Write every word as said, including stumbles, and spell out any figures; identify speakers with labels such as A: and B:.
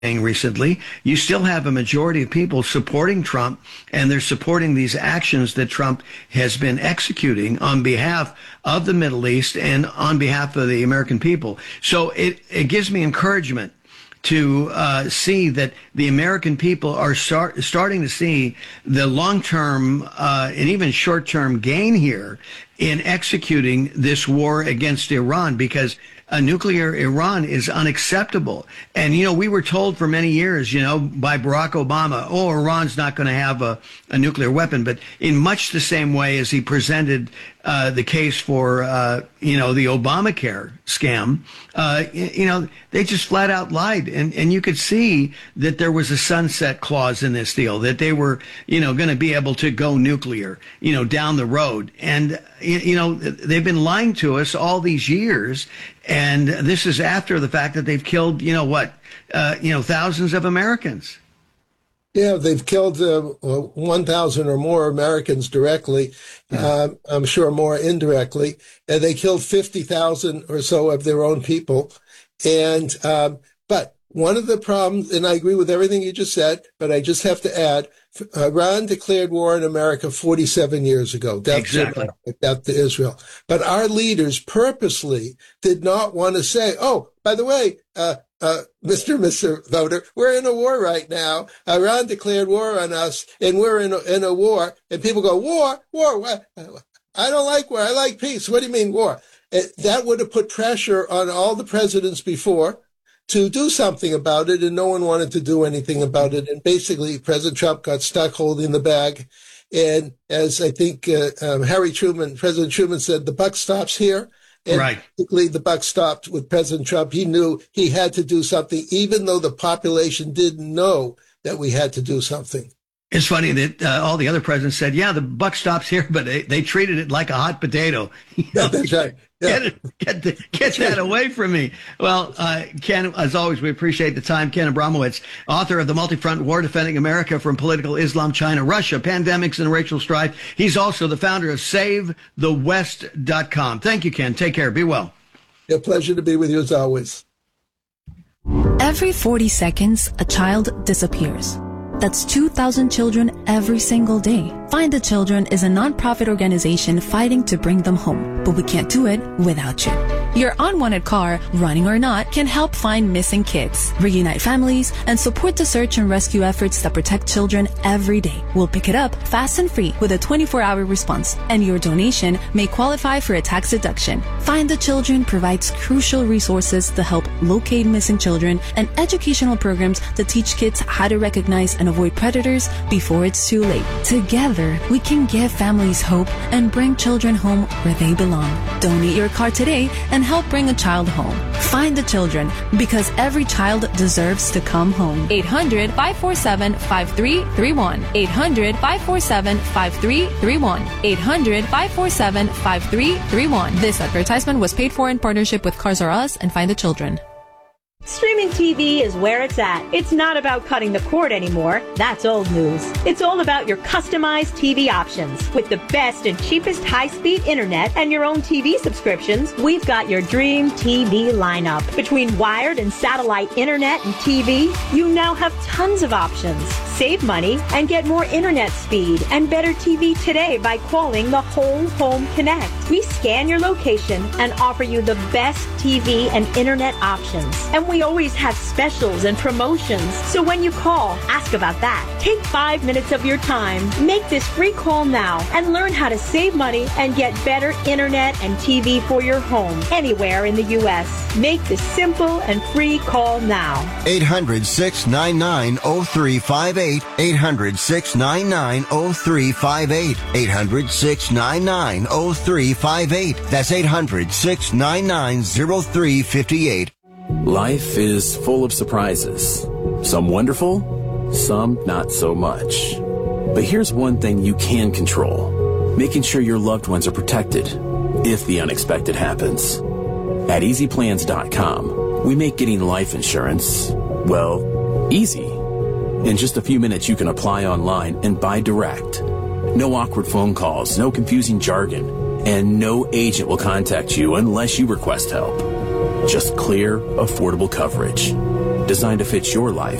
A: recently, you still have a majority of people supporting Trump, and they're supporting these actions that Trump has been executing on behalf of the Middle East and on behalf of the American people. So it, it gives me encouragement to uh, see that the American people are start, starting to see the long-term uh, and even short-term gain here in executing this war against Iran, because a nuclear Iran is unacceptable. And, you know, we were told for many years, you know, by Barack Obama, oh, Iran's not going to have a, a nuclear weapon. But in much the same way as he presented uh, the case for, uh, you know, the Obamacare scam, uh, you, you know, they just flat out lied. And, and you could see that there was a sunset clause in this deal, that they were, you know, going to be able to go nuclear, you know, down the road. And, you know, they've been lying to us all these years. And this is after the fact that they've killed, you know, what, uh, you know, thousands of Americans.
B: Yeah, they've killed uh, one thousand or more Americans directly. Yeah. Um, I'm sure more indirectly. And they killed fifty thousand or so of their own people. And um, but one of the problems, and I agree with everything you just said, but I just have to add, Iran declared war on America forty-seven years ago. Death
A: exactly.
B: to America, death to Israel. But our leaders purposely did not want to say, oh, by the way, uh, uh, Mister Mister Voter, we're in a war right now. Iran declared war on us, and we're in a, in a war. And people go, war, war, what? I don't like war. I like peace. What do you mean war? It, that would have put pressure on all the presidents before to do something about it, and no one wanted to do anything about it. And basically, President Trump got stuck holding the bag. And as I think uh, um, Harry Truman, President Truman said, the buck stops here. And
A: right.
B: basically, the buck stopped with President Trump. He knew he had to do something, even though the population didn't know that we had to do something.
A: It's funny that uh, all the other presidents said, yeah, the buck stops here, but they, they treated it like a hot potato. You know,
B: yeah, that's right. Yeah.
A: Get, it, get, the, get that away from me. Well, uh, Ken, as always, we appreciate the time. Ken Abramowitz, author of The Multi-Front War, Defending America from Political Islam, China, Russia, Pandemics, and Racial Strife. He's also the founder of Save The West dot com. Thank you, Ken. Take care. Be well.
B: A pleasure to be with you as always.
C: Every forty seconds, a child disappears. That's two thousand children every single day. Find the Children is a nonprofit organization fighting to bring them home, but we can't do it without you. Your unwanted car, running or not, can help find missing kids, reunite families, and support the search and rescue efforts that protect children every day. We'll pick it up fast and free with a twenty-four hour response, and your donation may qualify for a tax deduction. Find the Children provides crucial resources to help locate missing children and educational programs that teach kids how to recognize and avoid predators before it's too late. Together, we can give families hope and bring children home where they belong. Donate your car today and help bring a child home. Find the Children, because every child deserves to come home. eight hundred, five four seven, five three three one. eight hundred, five four seven, five three three one. eight hundred, five four seven, five three three one. This advertisement was paid for in partnership with Cars R Us and Find the Children.
D: Streaming T V is where it's at. It's not about cutting the cord anymore. That's old news. It's all about your customized T V options. With the best and cheapest high-speed internet and your own T V subscriptions, we've got your dream T V lineup. Between wired and satellite internet and T V, you now have tons of options. Save money and get more internet speed and better T V today by calling the Whole Home Connect. We scan your location and offer you the best T V and internet options. And we always have specials and promotions. So when you call, ask about that. Take five minutes of your time. Make this free call now and learn how to save money and get better internet and T V for your home anywhere in the U S. Make this simple and free call now.
E: eight hundred, six nine nine, oh three five eight. eight hundred, six nine nine, oh three five eight. eight hundred, six nine nine, oh three five eight. That's eight hundred, six nine nine, oh three five eight.
F: Life is full of surprises. Some wonderful, some not so much. But here's one thing you can control: making sure your loved ones are protected if the unexpected happens. At easy plans dot com, we make getting life insurance, well, easy. In just a few minutes, you can apply online and buy direct. No awkward phone calls, no confusing jargon, and no agent will contact you unless you request help. Just clear, affordable coverage. designed to fit your life